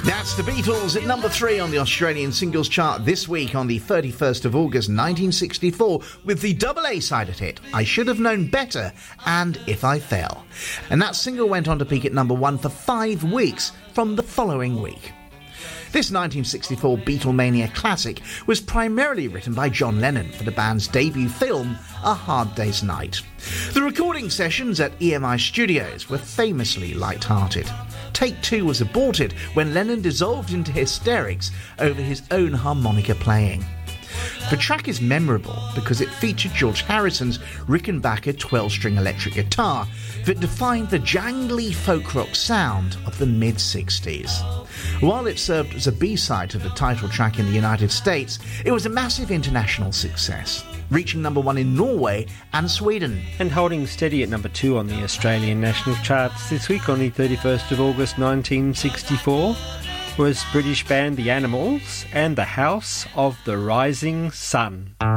That's the Beatles at number 3 on the Australian singles chart this week on the 31st of August 1964 with the double A-side hit, I Should Have Known Better and If I Fell. And that single went on to peak at number 1 for 5 weeks from the following week. This 1964 Beatlemania classic was primarily written by John Lennon for the band's debut film, A Hard Day's Night. The recording sessions at EMI Studios were famously light-hearted. Take 2 was aborted when Lennon dissolved into hysterics over his own harmonica playing. The track is memorable because it featured George Harrison's Rickenbacker 12-string electric guitar that defined the jangly folk rock sound of the mid-60s. While it served as a B-side to the title track in the United States, it was a massive international success, reaching number 1 in Norway and Sweden. And holding steady at number 2 on the Australian national charts this week on the 31st of August 1964 was British band The Animals and The House of the Rising Sun.